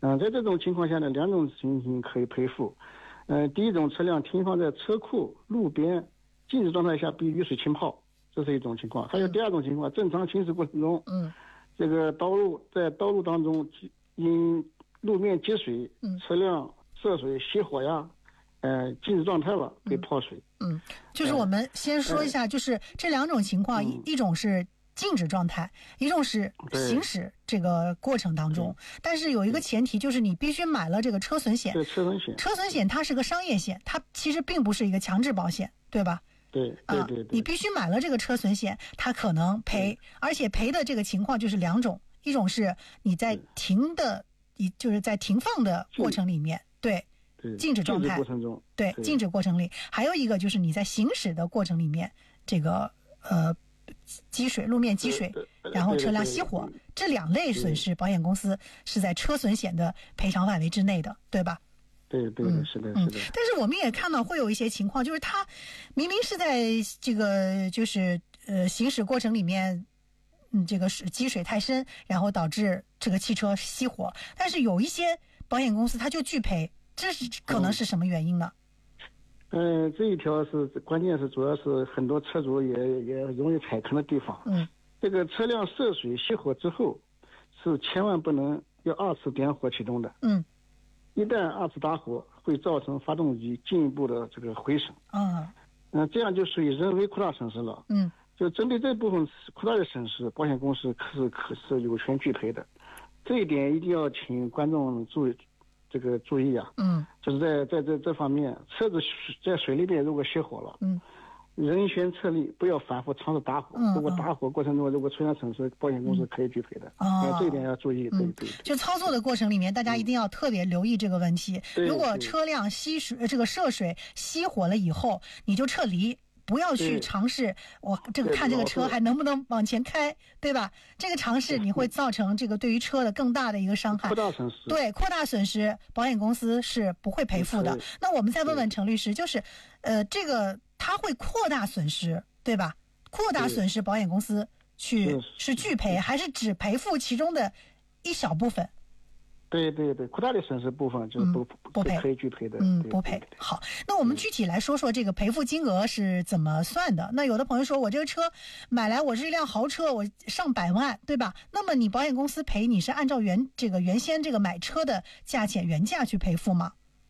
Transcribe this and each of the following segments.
在这种情况下呢，两种情形可以赔付。第一种，车辆停放在车库、路边静止状态下被雨水浸泡，这是一种情况。还有第二种情况，正常行驶过程中，这个道路当中因路面积水，车辆涉水、熄火呀，静止状态了被泡水。 就是我们先说一下，就是这两种情况，一种是静止状态，一种是行驶这个过程当中，但是有一个前提，就是你必须买了这个车损险。 对，车损险它是个商业险，它其实并不是一个强制保险，对吧？ 对， 你必须买了这个车损险，它可能赔，而且赔的这个情况就是两种，一种是你在就是在停放的过程里面，对，静止状态，对，静止过程里，还有一个就是你在行驶的过程里面，这个积水，路面积水，然后车辆熄火，这两类损失，保险公司是在车损险的赔偿范围之内的，对吧？ 对，是的。 但是我们也看到会有一些情况，就是他明明是在这个就是行驶过程里面，这个积水太深，然后导致这个汽车熄火，但是有一些保险公司它就拒赔，这是可能是什么原因呢？ 这一条是关键，是主要是很多车主也容易踩坑的地方。这个车辆涉水熄火之后，是千万不能要二次点火启动的。一旦二次打火，会造成发动机进一步的这个毁损。这样就属于人为扩大损失了。就针对这部分扩大的损失，保险公司是有权拒赔的。这一点一定要请观众注意啊。就是在这方面，车子在水里边如果熄火了，人先撤离，不要反复尝试打火。如果打火过程中如果出现损失，保险公司可以拒赔的。这一点要注意。对。 就操作的过程里面，大家一定要特别留意这个问题。如果车辆涉水熄火了以后，你就撤离。不要去尝试我看这个车还能不能往前开，对吧？这个尝试你会造成这个对于车的更大的一个伤害， 扩大损失。 对，扩大损失，保险公司是不会赔付的。那我们再问问程律师，就是这个他会扩大损失，对吧？扩大损失，保险公司是拒赔还是只赔付其中的一小部分？ 对，扩大的损失部分就是不赔，可以拒赔的。 不赔。好，那我们具体来说说这个赔付金额是怎么算的。那有的朋友说，我这个车买来，我是一辆豪车，我上百万，对吧？那么你保险公司赔你是按照原先这个买车的价钱原价去赔付吗？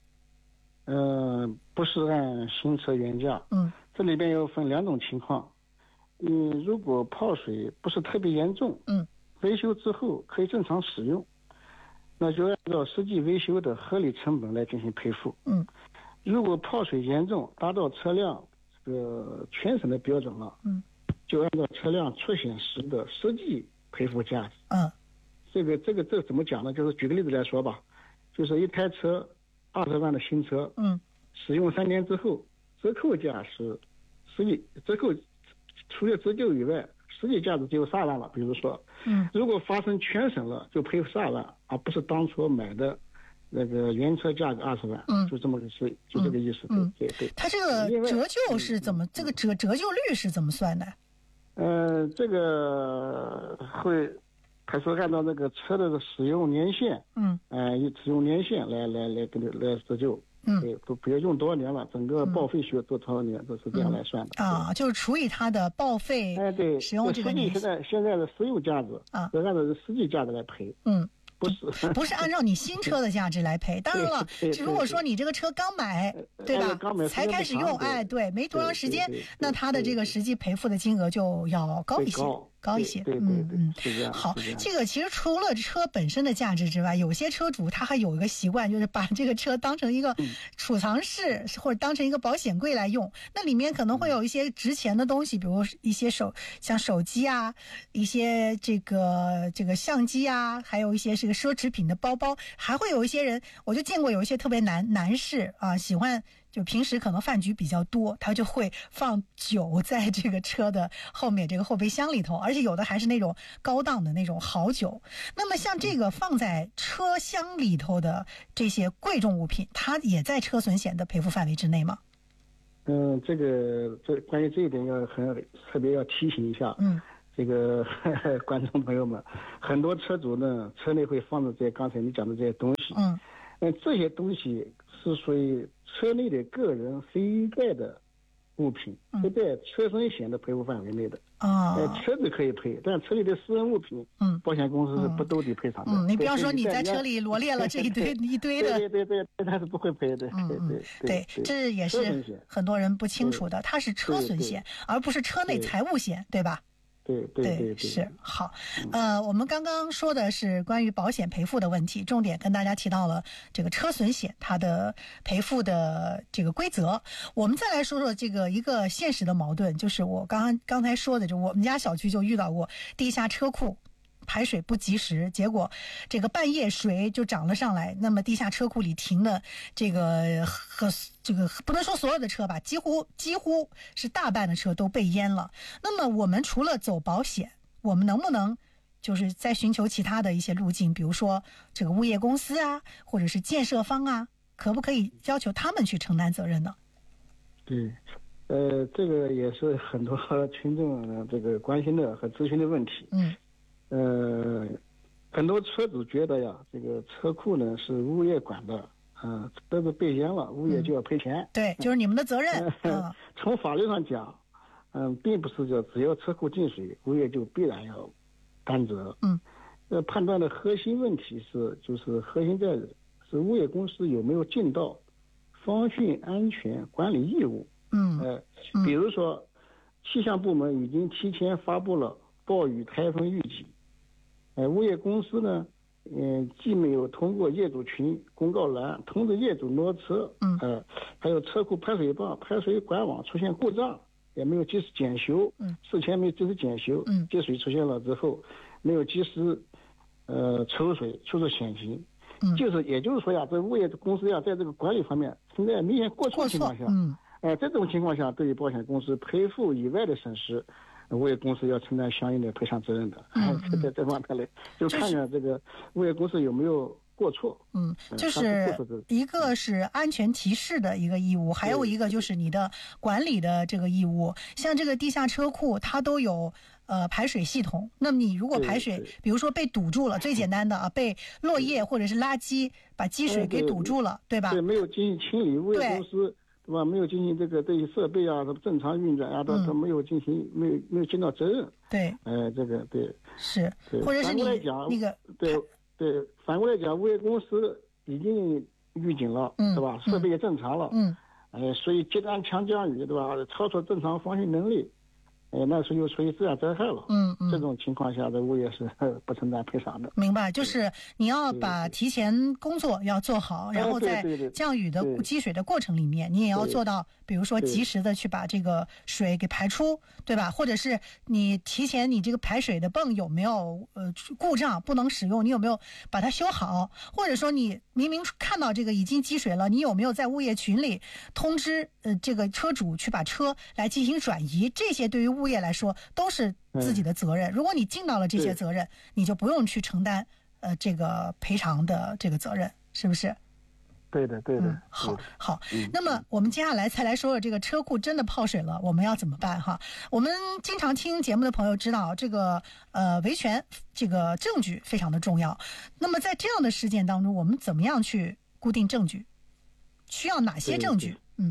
不是按新车原价。这里边有分两种情况。如果泡水不是特别严重，维修之后可以正常使用，那就按照实际维修的合理成本来进行赔付。如果泡水严重达到车辆这个全省的标准了，就按照车辆出险时的实际赔付价值。这个怎么讲呢？就是举个例子来说吧，就是一台车20万的新车，使用3年之后，折扣价是折扣除了折旧以外，实际价值只有12万了。比如说，如果发生全省了，就赔12万，而不是当初买的那个原车价格20万。就这么个事，就这个意思。对。 它这个折旧是怎么？这个折旧率是怎么算的？ 这个会，他说按照那个车的使用年限，使用年限来折旧。都比如用多少年了，整个报废需要多少年，都是这样来算的。 就是除以它的报废， 对， 使用这个年限。 现在的实用价值要按照实际价值来赔。 不是按照你新车的价值来赔。当然了，如果说你这个车刚买，对吧？才开始用，对，没多长时间，那它的这个实际赔付的金额就要高一些。高一些。好，这个其实除了车本身的价值之外，有些车主他还有一个习惯，就是把这个车当成一个储藏室，或者当成一个保险柜来用。那里面可能会有一些值钱的东西，比如一些像手机啊，一些这个相机啊，还有一些这个奢侈品的包包，还会有一些人，我就见过有一些特别男士啊，喜欢。就平时可能饭局比较多，他就会放酒在这个车的后面这个后备箱里头，而且有的还是那种高档的那种好酒。那么像这个放在车厢里头的这些贵重物品，它也在车损险的赔付范围之内吗？ 这关于这一点要特别要提醒一下。 这个观众朋友们，很多车主呢，车内会放着这些刚才你讲的这些东西。这些东西是属于车内的个人非带的物品，不在车身险的赔付范围内的。车子可以赔，但车里的私人物品，保险公司是不兜底赔偿的。 你比方说你在车里罗列了这一堆的， 对，他是不会赔的。对， 这也是很多人不清楚的，它是车损险，而不是车内财务险，对吧？ 对， 是好。我们刚刚说的是关于保险赔付的问题，重点跟大家提到了这个车损险它的赔付的这个规则。我们再来说说这个一个现实的矛盾，就是我刚才说的，就我们家小区就遇到过地下车库排水不及时，结果这个半夜水就涨了上来，那么地下车库里停的这个不能说所有的车吧，几乎是大半的车都被淹了。那么我们除了走保险，我们能不能就是再寻求其他的一些路径，比如说这个物业公司啊，或者是建设方啊，可不可以要求他们去承担责任呢？ 对，这个也是很多群众这个关心的和咨询的问题。很多车主觉得呀，这个车库呢是物业管的，车子被淹了，物业就要赔钱。 对，就是你们的责任。 从法律上讲，并不是叫只要车库进水，物业就必然要担责。判断的核心问题就是核心在是物业公司有没有尽到防汛安全管理义务。比如说，气象部门已经提前发布了暴雨台风预警。物业公司呢，既没有通过业主群公告栏通知业主挪车，还有车库排水泵、排水管网出现故障，也没有及时检修，事前没有及时检修，积水出现了之后，没有及时抽水险情，也就是说呀，这物业公司呀，在这个管理方面存在明显过错情况下，这种情况下，对于保险公司赔付以外的损失，物业公司要承担相应的赔偿责任的。在这方面来，就看看这个物业公司有没有过错。 就是一个是安全提示的一个义务，还有一个就是你的管理的这个义务。像这个地下车库，它都有排水系统。那么你如果排水，比如说被堵住了，最简单的被落叶或者是垃圾把积水给堵住了，对吧？ 对，没有进行清理，物业公司。对吧？没有进行这些设备啊，正常运转啊，他没有进行，没有尽到责任。 对， 这个对是，或者是你那个对，反过来讲，物业公司已经预警了，对吧？设备也正常了，所以极端强降雨，对吧？超出正常防汛能力。那时候又属于自然灾害了。这种情况下的物业是不承担赔偿的。 明白，就是你要把提前工作要做好，然后在降雨的积水的过程里面，你也要做到，比如说及时的去把这个水给排出，对吧？或者是你提前你这个排水的泵有没有故障不能使用，你有没有把它修好？或者说你明明看到这个已经积水了，你有没有在物业群里通知这个车主去把车来进行转移？这些对于物业来说都是自己的责任。如果你尽到了这些责任，你就不用去承担这个赔偿的这个责任，是不是？ 对的。 好。那么我们接下来再来说说这个车库真的泡水了，我们要怎么办哈？我们经常听节目的朋友知道，这个维权这个证据非常的重要。那么在这样的事件当中，我们怎么样去固定证据？需要哪些证据？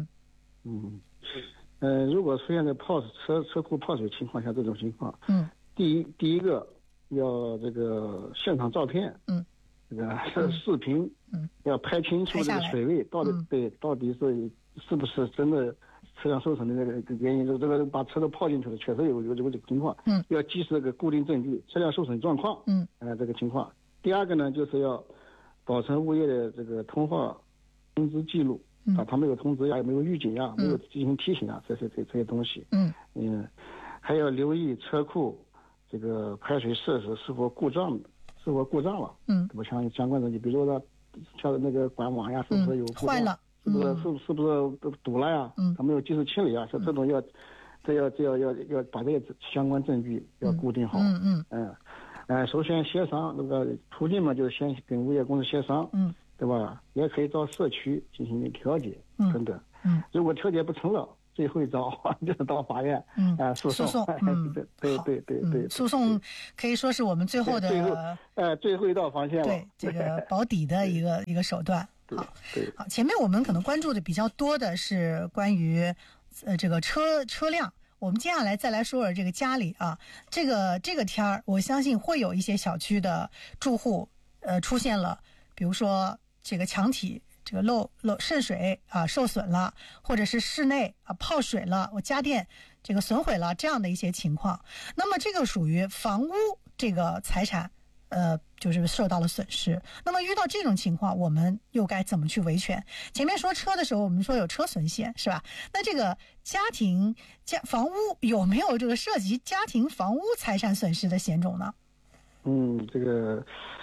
如果出现在车库泡水情况下，这种情况，第一个要这个现场照片，这个视频，要拍清楚这个水位到底是不是真的车辆受损的那个原因，这个把车都泡进去了，确实有这个情况，要及时这个固定证据，车辆受损状况，这个情况。第二个呢，就是要保存物业的这个通话通知记录。他没有通知呀，也没有预警呀，没有进行提醒啊，这些东西。还要留意车库这个排水设施是否故障了。我像相关的，你比如说像那个管网呀，是不是有故障？ 坏了， 是不是堵了呀？他没有及时清理啊，这种要把这些相关证据要固定好。首先协商那个途径嘛，就是先跟物业公司协商。对吧？也可以到社区进行调解等等。如果调解不成了， 最后一招就是到法院诉讼。对， 诉讼可以说是我们最后的最后一道防线了。 对，这个保底的一个手段。好，前面我们可能关注的比较多的是关于这个车辆。我们接下来再来说说这个家里啊，这个天儿，我相信会有一些小区的住户出现了，比如说这个墙体这个渗水啊受损了，或者是室内啊泡水了，我家电这个损毁了这样的一些情况。那么这个属于房屋这个财产就是受到了损失。那么遇到这种情况，我们又该怎么去维权？前面说车的时候，我们说有车损险，是吧？那这个房屋有没有这个涉及家庭房屋财产损失的险种呢？ 这个，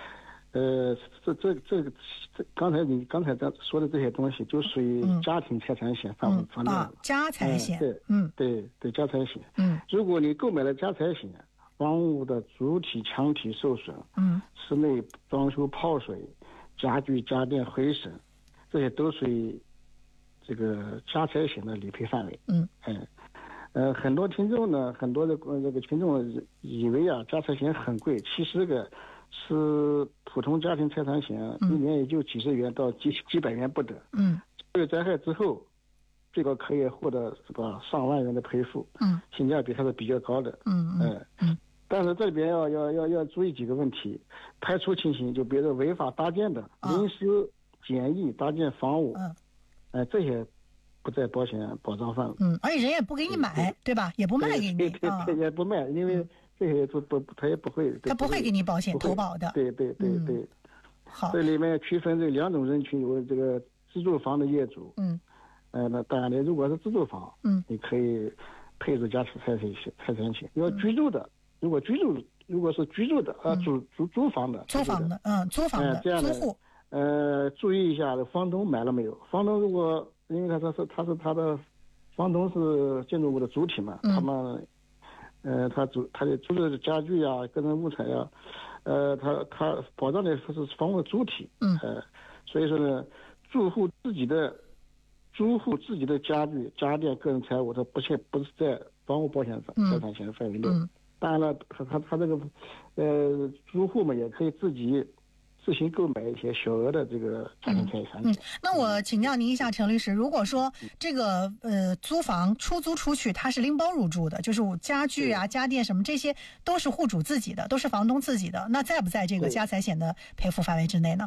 刚才你说的这些东西，就属于家庭财产险范围内。 家财险。 对，家财险。如果你购买了家财险，房屋的主体墙体受损，室内装修泡水，家具家电毁损，这些都属于这个家财险的理赔范围。很多听众呢，很多的这个群众以为家财险很贵，其实是普通家庭财产险，一年也就几十元到几百元不得。这个灾害之后，这个可以获得上万元的赔付。性价比还是比较高的。但是这里边要注意几个问题，排除情形，就比如说违法搭建的、临时简易搭建房屋，这些不在保险保障范围。 而且人也不给你买，对吧？也不卖给你。 对，也不卖，因为这些他也不会。 他不会给你保险投保的。 对。 好。 这里面区分这两种人群，有这个自住房的业主。那当然的，如果是自住房，你可以配置家庭财产险。要居住的。如果是居住的租房的租房的这样的租户， 注意一下房东买了没有。房东如果因为他的房东是建筑物的主体嘛，他们他的租的家具个人物材他保障的是房屋的主体。所以说呢，租户自己的家具家电个人财物，它不是在房屋保险财产险范围内。当然了，他这个租户们也可以自行购买一些小额的这个家庭财产险。 那我请教您一下，陈律师，如果说这个租房出租出去，它是拎包入住的，就是家具家电什么这些都是户主自己的，都是房东自己的，那在不在这个家财险的赔付范围之内呢？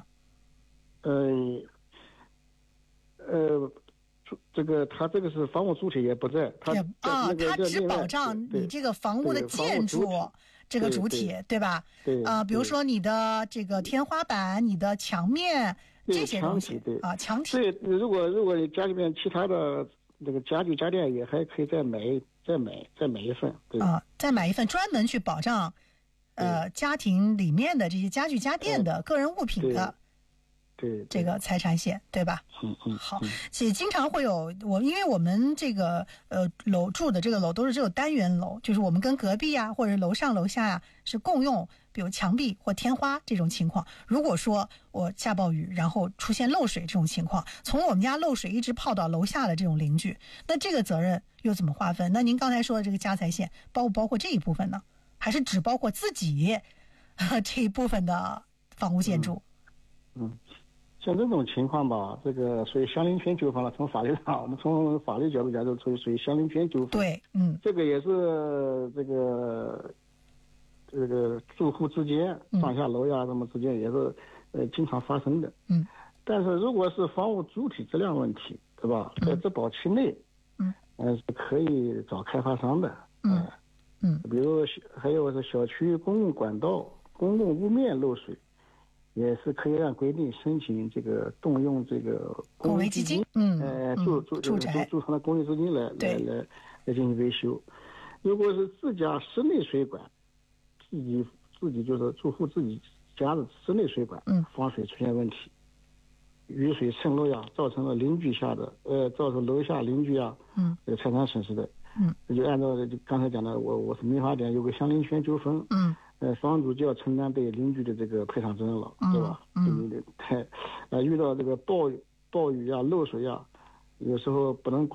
他这个是房屋主体也不在，他只保障你这个房屋的建筑这个主体，对吧？比如说你的这个天花板、你的墙面这些东西墙体。 对，如果你家里面其他的这个家具家电也还可以再买一份。 再买一份专门去保障家庭里面的这些家具家电的个人物品的。 对这个财产险，对吧？好，其实经常会有因为我们这个楼住的这个楼都是只有单元楼，就是我们跟隔壁或者楼上楼下是共用，比如墙壁或天花这种情况。如果说我下暴雨，然后出现漏水这种情况，从我们家漏水一直泡到楼下的这种邻居，那这个责任又怎么划分？那您刚才说的这个家财险包不包括这一部分呢？还是只包括自己这一部分的房屋建筑？ 像这种情况吧，这个属于相邻权纠纷了。从法律上，我们从法律角度讲，就属于相邻权纠纷。 对， 这个也是这个住户之间上下楼什么之间也是经常发生的。但是如果是房屋主体质量问题，对吧？在质保期内，是可以找开发商的。比如还有是小区公共管道、公共屋面漏水。也是可以按规定申请这个动用这个公维基金， 住房的公益资金来进行维修。如果是自家室内水管，自己就是住户自己家的室内水管防水出现问题，雨水渗漏造成了邻居造成楼下邻居这个财产损失的，就按照刚才讲的，我是民法典有个相邻权纠纷，房主就要承担对邻居的这个赔偿责任了，对吧？遇到这个暴雨漏水有时候不能光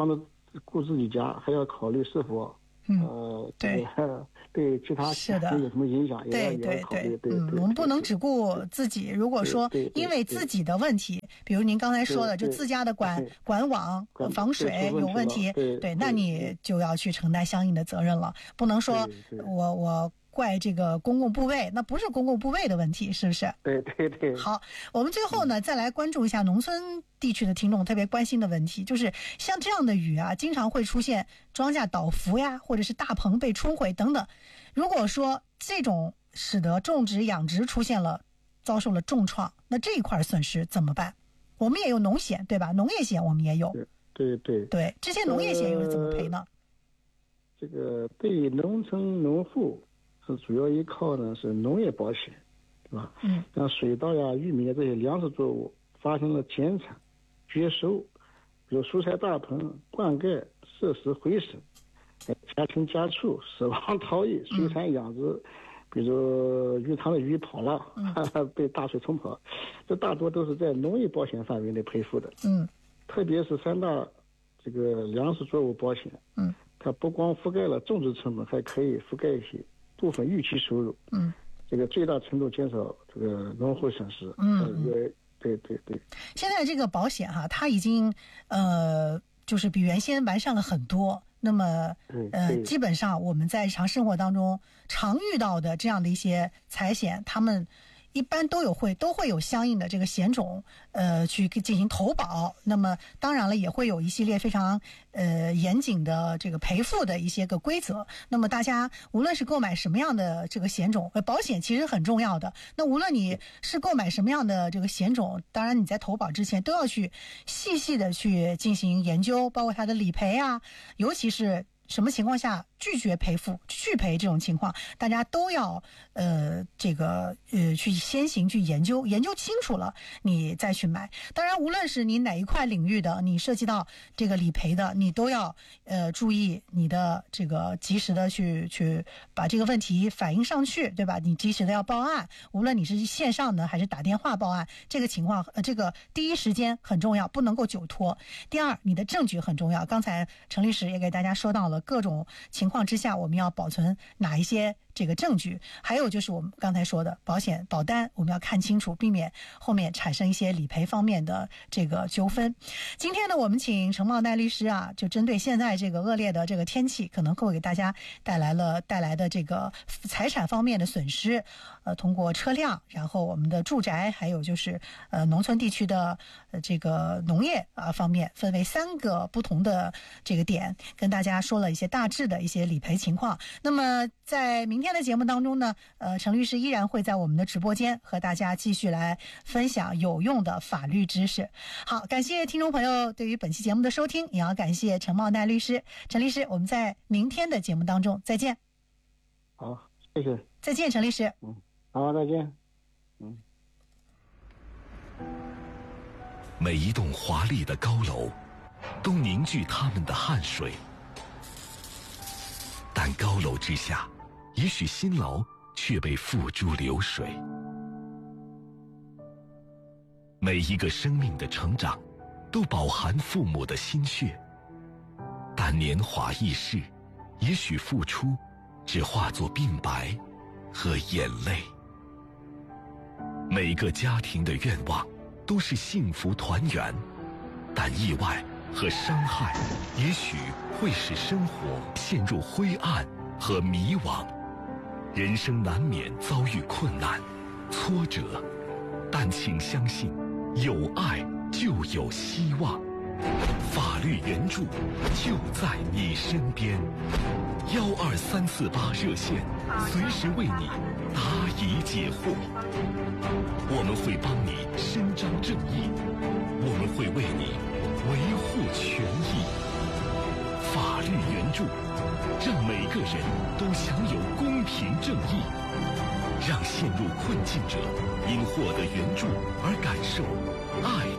顾自己家，还要考虑是否对对其他有什么影响， 对，我们不能只顾自己。如果说因为自己的问题，比如您刚才说的，就自家的管网、防水有问题，对，那你就要去承担相应的责任了，不能说我怪这个公共部位，那不是公共部位的问题，是不是？ 对。 好，我们最后呢，再来关注一下农村地区的听众特别关心的问题，就是像这样的雨啊，经常会出现庄稼倒伏呀，或者是大棚被冲毁等等。如果说这种使得种植养殖遭受了重创，那这一块损失怎么办？我们也有农险，对吧？农业险我们也有。对，这些农业险又是怎么赔呢？ 这个对于农村农户是主要依靠呢是农业保险，对吧？像水稻呀、玉米这些粮食作物发生了减产、绝收，比如蔬菜大棚、灌溉设施毁损、家禽家畜死亡逃逸、水产养殖，比如鱼塘的鱼跑了，被大水冲跑，这大多都是在农业保险范围内赔付的。特别是3大这个粮食作物保险，它不光覆盖了种植成本，还可以覆盖一些部分预期收入，这个最大程度减少这个农户损失。对。 现在这个保险它已经就是比原先完善了很多。那么基本上我们在日常生活当中常遇到的这样的一些财险，他们一般都会有相应的这个险种去进行投保。那么当然了，也会有一系列非常严谨的这个赔付的一些个规则。那么大家无论是购买什么样的这个险种，保险其实很重要的。那无论你是购买什么样的这个险种，当然你在投保之前都要去细细的去进行研究，包括它的理赔啊，尤其是什么情况下拒绝赔付、拒赔这种情况，大家都要去先行去研究清楚了，你再去买。当然，无论是你哪一块领域的，你涉及到这个理赔的，你都要注意你的这个及时的去把这个问题反映上去，对吧？你及时的要报案，无论你是线上的还是打电话报案，这个情况这个第一时间很重要，不能够久拖。第二，你的证据很重要。刚才程律师也给大家说到了各种情况之下我们要保存哪一些这个证据，还有就是我们刚才说的保单我们要看清楚，避免后面产生一些理赔方面的这个纠纷。今天呢，我们请程茂代律师就针对现在这个恶劣的这个天气可能会给大家带来的这个财产方面的损失，通过车辆，然后我们的住宅，还有就是农村地区的这个农业方面，分为3个不同的这个点，跟大家说了一些大致的一些理赔情况。那么在明天的节目当中呢，程律师依然会在我们的直播间和大家继续来分享有用的法律知识。好，感谢听众朋友对于本期节目的收听，也要感谢程茂代律师。陈律师，我们在明天的节目当中再见。 好，谢谢。 再见，陈律师。 好，再见。 每一栋华丽的高楼都凝聚他们的汗水，但高楼之下，也许辛劳却被付诸流水。每一个生命的成长都饱含父母的心血，但年华易逝，也许付出只化作鬓白和眼泪。每个家庭的愿望都是幸福团圆，但意外和伤害也许会使生活陷入灰暗和迷惘。人生难免遭遇困难、挫折，但请相信，有爱就有希望，法律援助就在你身边。12348热线，随时为你答疑解惑。我们会帮你伸张正义，我们会为你维护权益。法律援助，让每个人都享有公平正义，让陷入困境者因获得援助而感受爱